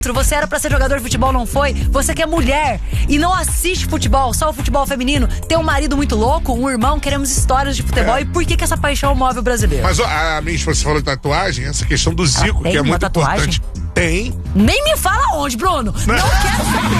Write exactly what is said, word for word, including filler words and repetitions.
Você era pra ser jogador de futebol, não foi? Você que é mulher e não assiste futebol, só o futebol feminino, tem um marido muito louco, um irmão, queremos histórias de futebol. É. E por que que essa paixão move o brasileiro? Mas ó, a minha esposa falou de tatuagem, essa questão do Zico, ah, que é muito tatuagem? importante. Tem. Nem me fala onde, Bruno. Não, não quero saber.